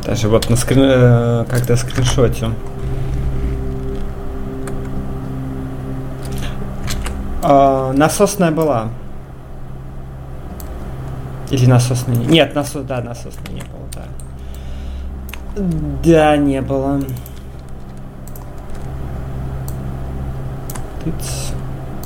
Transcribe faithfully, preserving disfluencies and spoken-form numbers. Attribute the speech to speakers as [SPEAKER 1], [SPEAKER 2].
[SPEAKER 1] Даже вот на скрин... э, как-то скриншоте. А, насосная была. Или насосной... Нет, насос... да, насосной не было, да. Да, не было. Тыц.